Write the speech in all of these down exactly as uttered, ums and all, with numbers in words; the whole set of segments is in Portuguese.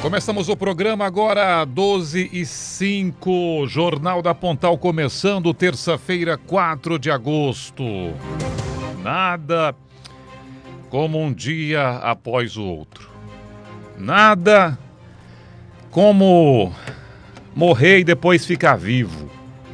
Começamos o programa agora, doze e cinco, Jornal da Pontal começando, terça-feira, quatro de agosto. Nada como um dia após o outro. Nada como morrer e depois ficar vivo.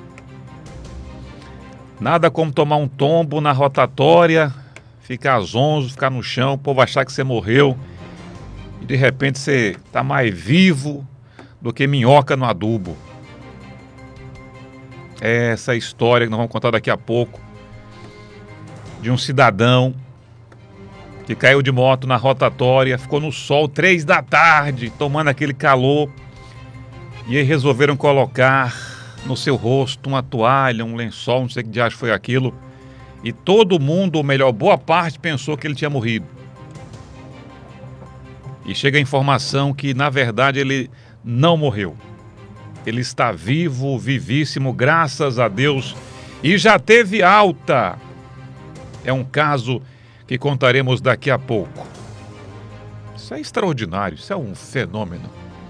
Nada como tomar um tombo na rotatória, ficar zonzo, ficar no chão, o povo achar que você morreu. E de repente você está mais vivo do que minhoca no adubo. É essa história que nós vamos contar daqui a pouco de um cidadão que caiu de moto na rotatória, ficou no sol três da tarde, tomando aquele calor, e aí resolveram colocar no seu rosto uma toalha, um lençol, não sei que diacho foi aquilo, e todo mundo, ou melhor, boa parte, pensou que ele tinha morrido. E chega a informação que, na verdade, ele não morreu. Ele está vivo, vivíssimo, graças a Deus, e já teve alta. É um caso que contaremos daqui a pouco. Isso é extraordinário, isso é um fenômeno.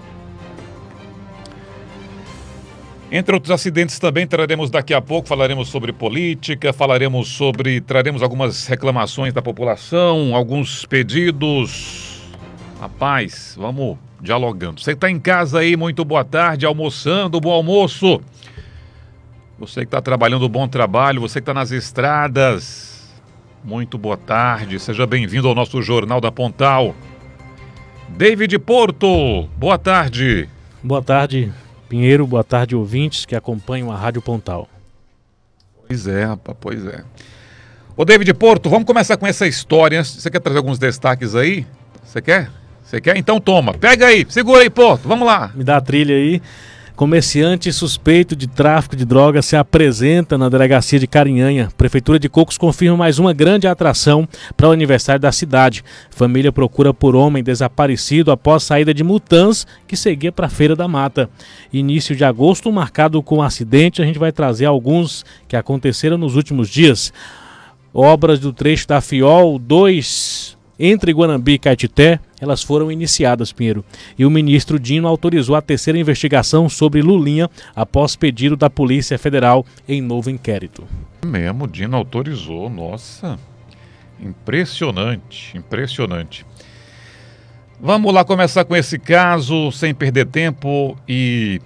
Entre outros acidentes também traremos daqui a pouco, falaremos sobre política, falaremos sobre, traremos algumas reclamações da população, alguns pedidos. Rapaz, vamos dialogando. Você que está em casa aí, muito boa tarde, almoçando, bom almoço. Você que está trabalhando, bom trabalho. Você que está nas estradas, muito boa tarde. Seja bem-vindo ao nosso Jornal da Pontal. David Porto, boa tarde. Boa tarde, Pinheiro. Boa tarde, ouvintes que acompanham a Rádio Pontal. Pois é, rapaz, pois é. Ô, David Porto, vamos começar com essa história. Você quer trazer alguns destaques aí? Você quer? Você quer? Então toma. Pega aí, segura aí, Porto. Vamos lá. Me dá a trilha aí. Comerciante suspeito de tráfico de drogas se apresenta na delegacia de Carinhanha. Prefeitura de Cocos confirma mais uma grande atração para o aniversário da cidade. Família procura por homem desaparecido após saída de Mutãs, que seguia para a Feira da Mata. Início de agosto marcado com acidente. A gente vai trazer alguns que aconteceram nos últimos dias. Obras do trecho da Fiol dois... entre Guanambi e Caetité, elas foram iniciadas, Pinheiro. E o ministro Dino autorizou a terceira investigação sobre Lulinha após pedido da Polícia Federal em novo inquérito. Mesmo, Dino autorizou, nossa, impressionante, impressionante. Vamos lá começar com esse caso, sem perder tempo, e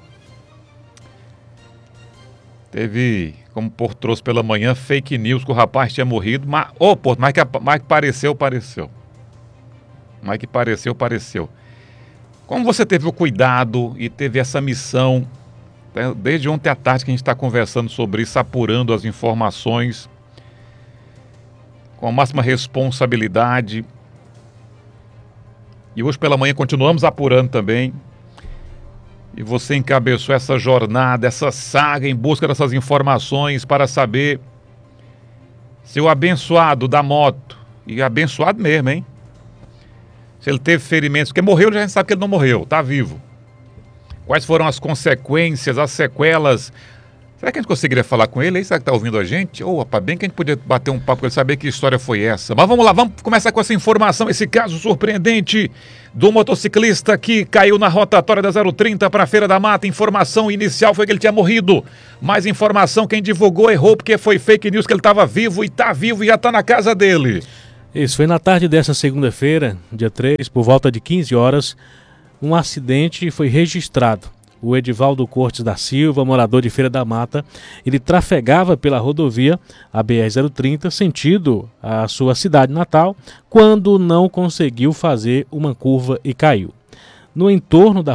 teve, como o Porto trouxe pela manhã, fake news que o rapaz tinha morrido, mas, ô, Porto, mas que, mas que pareceu, pareceu. Mas que pareceu, pareceu. Como você teve o cuidado e teve essa missão, né, desde ontem à tarde que a gente está conversando sobre isso, apurando as informações, com a máxima responsabilidade, e hoje pela manhã continuamos apurando também, e você encabeçou essa jornada, essa saga em busca dessas informações para saber se o abençoado da moto, e abençoado mesmo, hein? Se ele teve ferimentos, porque morreu, já a gente sabe que ele não morreu, está vivo. Quais foram as consequências, as sequelas? Será que a gente conseguiria falar com ele aí? Será que está ouvindo a gente? Ô, oh, rapaz, bem que a gente podia bater um papo com ele, saber que história foi essa. Mas vamos lá, vamos começar com essa informação, esse caso surpreendente do motociclista que caiu na rotatória da zero trinta para a Feira da Mata. Informação inicial foi que ele tinha morrido. Mais informação, quem divulgou errou porque foi fake news que ele estava vivo e está vivo e já está na casa dele. Isso, foi na tarde dessa segunda-feira, dia três, por volta de quinze horas, um acidente foi registrado. O Edivaldo Cortes da Silva, morador de Feira da Mata, ele trafegava pela rodovia, a B R zero trinta, sentido a sua cidade natal, quando não conseguiu fazer uma curva e caiu. No entorno da